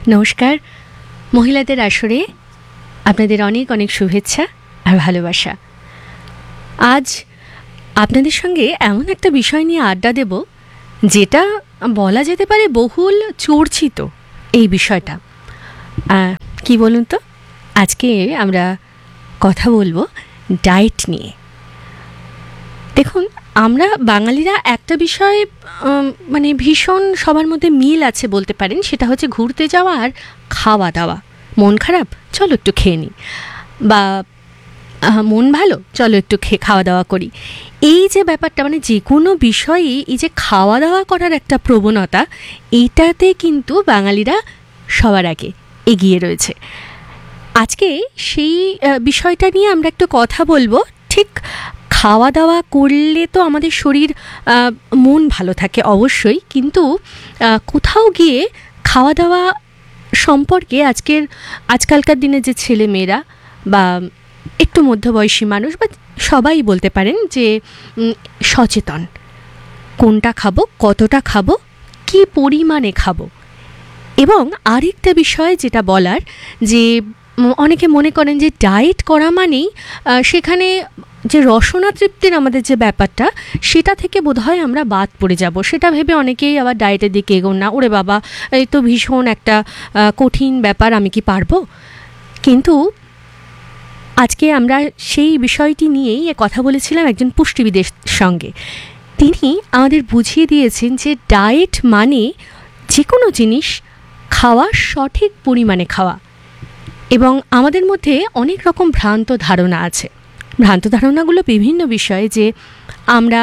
নমস্কার। মহিলাদের আসরে আপনাদের অনেক অনেক শুভেচ্ছা আর ভালোবাসা। আজ আপনাদের সঙ্গে এমন একটা বিষয় নিয়ে আড্ডা দেব যেটা বলা যেতে পারে বহুল চর্চিত এই বিষয়টা। কি বলুন তো, আজকে আমরা কথা বলবো ডায়েট নিয়ে। দেখুন, আমরা বাঙালিরা একটা বিষয়ে মানে ভীষণ সবার মধ্যে মিল আছে বলতে পারেন, সেটা হচ্ছে ঘুরতে যাওয়া আর খাওয়া দাওয়া। মন খারাপ, চলো একটু খেয়ে নিই, বা মন ভালো, চলো একটু খাওয়া দাওয়া করি। এই যে ব্যাপারটা, মানে যে কোনো বিষয়েই এই যে খাওয়া দাওয়া করার একটা প্রবণতা, এইটাতে কিন্তু বাঙালিরা সবার আগে এগিয়ে রয়েছে। আজকে সেই বিষয়টা নিয়ে আমরা একটু কথা বলবো। ঠিক খাওয়া দাওয়া করলে তো আমাদের শরীর মন ভালো থাকে অবশ্যই, কিন্তু কোথাও গিয়ে খাওয়া দাওয়া সম্পর্কে আজকালকার দিনে যে ছেলে মেয়েরা বা একটু মধ্যবয়সী মানুষ বা সবাই বলতে পারেন যে সচেতন, কোনটা খাবো, কতটা খাবো, কি পরিমাণে খাবো। এবং আরেকটা বিষয় যেটা বলার, যে অনেকে মনে করেন যে ডায়েট করা মানেই সেখানে যে রসনা তৃপ্তির আমাদের যে ব্যাপারটা, সেটা থেকে বোধহয় আমরা বাদ পড়ে যাব। সেটা ভেবে অনেকেই আবার ডায়েটের দিকে এগোন না। ওরে বাবা, এই তো ভীষণ একটা কঠিন ব্যাপার, আমি কি পারবো? কিন্তু আজকে আমরা সেই বিষয়টি নিয়েই কথা বলেছিলাম একজন পুষ্টিবিদের সঙ্গে। তিনি আমাদের বুঝিয়ে দিয়েছেন যে ডায়েট মানে যে কোনো জিনিস খাওয়া, সঠিক পরিমাণে খাওয়া। এবং আমাদের মধ্যে অনেক রকম ভ্রান্ত ধারণা আছে। ভ্রান্ত ধারণাগুলো বিভিন্ন বিষয়ে, যে আমরা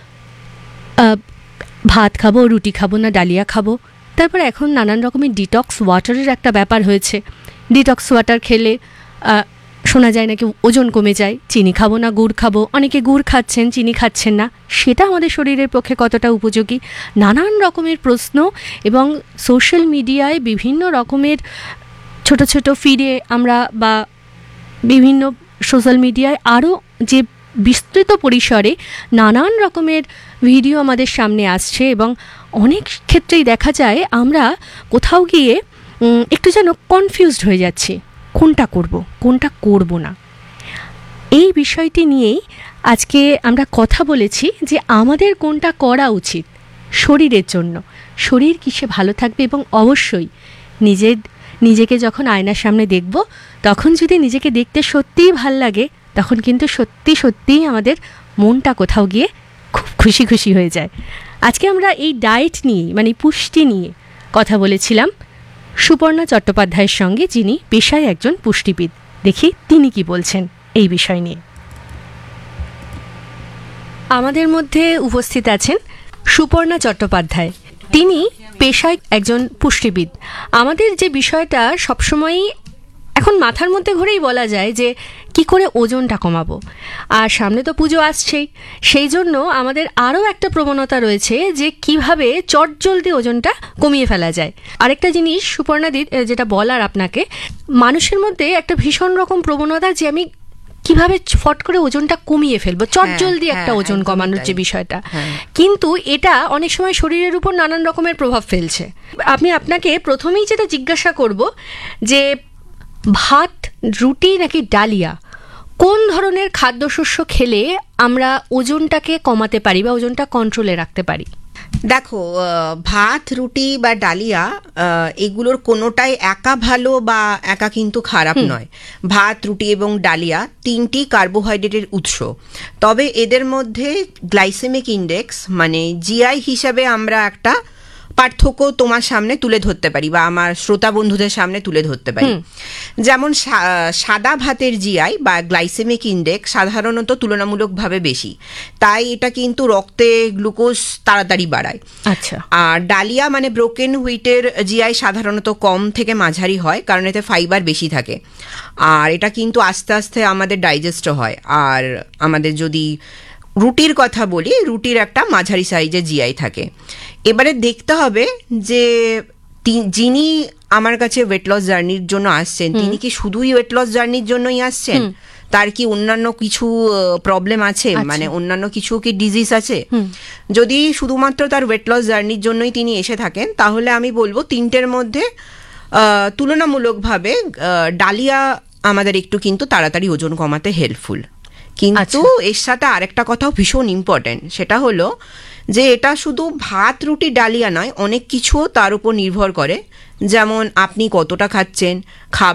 ভাত খাবো, রুটি খাবো না ডালিয়া খাবো। তারপর এখন নানান রকমের ডিটক্স ওয়াটারের একটা ব্যাপার হয়েছে। ডিটক্স ওয়াটার খেলে শোনা যায় নাকি ওজন কমে যায়। চিনি খাবো না গুড় খাবো, অনেকে গুড় খাচ্ছেন, চিনি খাচ্ছেন না। সেটা আমাদের শরীরের পক্ষে কতটা উপযোগী? নানান রকমের প্রশ্ন, এবং সোশ্যাল মিডিয়ায় বিভিন্ন রকমের ছোট ছোট ফিডে আমরা, বা বিভিন্ন সোশ্যাল মিডিয়ায় আরও যে বিস্তৃত পরিসরে নানান রকমের ভিডিও আমাদের সামনে আসছে, এবং অনেক ক্ষেত্রেই দেখা যায় আমরা কোথাও গিয়ে একটু যেন কনফিউজড হয়ে যাচ্ছি, কোনটা করব, কোনটা করব না। এই বিষয়টি নিয়েই আজকে আমরা কথা বলেছি যে আমাদের কোনটা করা উচিত শরীরের জন্য, শরীর কিসে ভালো থাকবে। এবং অবশ্যই নিজেকে যখন আয়নার সামনে দেখব, তখন যদি নিজেকে দেখতে সত্যিই ভাল লাগে, তখন কিন্তু সত্যি সত্যিই আমাদের মনটা কোথাও গিয়ে খুব খুশি খুশি হয়ে যায়। আজকে আমরা এই ডায়েট নিয়ে, মানে পুষ্টি নিয়ে কথা বলেছিলাম সুপর্ণা চট্টোপাধ্যায়ের সঙ্গে, যিনি পেশায় একজন পুষ্টিবিদ। দেখি তিনি কি বলছেন এই বিষয় নিয়ে। আমাদের মধ্যে উপস্থিত আছেন সুপর্ণা চট্টোপাধ্যায়। তিনি পেশায় একজন পুষ্টিবিদ। আমাদের যে বিষয়টা সবসময়ই এখন মাথার মধ্যে ঘুরেই বলা যায় যে কি করে ওজনটা কমাবো। আর সামনে তো পুজো আসছেই, সেই জন্য আমাদের আরও একটা প্রবণতা রয়েছে যে কিভাবে চটজলদি ওজনটা কমিয়ে ফেলা যায়। আরেকটা জিনিস সুপর্ণাদি যেটা বলার আপনাকে, মানুষের মধ্যে একটা ভীষণ রকম প্রবণতা যে আমি কিভাবে ফট করে ওজনটা কমিয়ে ফেলবো, চটজলদি একটা ওজন কমানোর যে বিষয়টা। কিন্তু এটা অনেক সময় শরীরের উপর নানান রকমের প্রভাব ফেলছে। আপনাকে প্রথমেই যেটা জিজ্ঞাসা করব, যে ভাত, রুটি নাকি ডালিয়া, কোন ধরনের খাদ্যশস্য খেলে আমরা ওজনটাকে কমাতে পারি বা ওজনটা কন্ট্রোলে রাখতে পারি? দেখো, ভাত, রুটি বা ডালিয়া, এগুলোর কোনোটাই একা ভালো বা একা কিন্তু খারাপ নয়। ভাত, রুটি এবং ডালিয়া তিনটি কার্বোহাইড্রেটের উৎস। তবে এদের মধ্যে গ্লাইসেমিক ইন্ডেক্স, মানে জিআই হিসাবে আমরা একটা পার্থক্য তোমার সামনে তুলে ধরতে পারি, বা আমার শ্রোতা বন্ধুদের সামনে তুলে ধরতে পারি। যেমন সাদা ভাতের জিআই বা গ্লাইসেমিক ইন্ডেক্স সাধারণত তুলনামূলকভাবে বেশি, তাই এটা কিন্তু রক্তে গ্লুকোজ তাড়াতাড়ি বাড়ায়। আচ্ছা। আর ডালিয়া মানে ব্রোকেন হুইটের জিআই সাধারণত কম থেকে মাঝারি হয়, কারণ এতে ফাইবার বেশি থাকে, আর এটা কিন্তু আস্তে আস্তে আমাদের ডাইজেস্টও হয়। আর আমাদের যদি রুটির কথা বলি, রুটির একটা মাঝারি সাইজের জিআই থাকে। এবারে দেখতে হবে যে যিনি আমার কাছে ওয়েট লস জার্নির জন্য আসছেন, তিনি কি শুধুই ওয়েট লস জার্নির জন্যই আসছেন, তার কি অন্যান্য কিছু প্রবলেম আছে, মানে অন্যান্য কিছু কি ডিজিজ আছে? যদি শুধুমাত্র তার ওয়েট লস জার্নির জন্যই তিনি এসে থাকেন, তাহলে আমি বলবো তিনটের মধ্যে তুলনামূলকভাবে ডালিয়া আমাদের একটু কিন্তু তাড়াতাড়ি ওজন কমাতে হেল্পফুল। কিন্তু এর সাথে আরেকটা কথাও ভীষণ ইম্পর্টেন্ট, সেটা হলো যে এটা শুধু ভাত রুটি ডালিয়া নয়, অনেক কিছু তার উপর নির্ভর করে, যেমন আপনি কতটা খাচ্ছেন,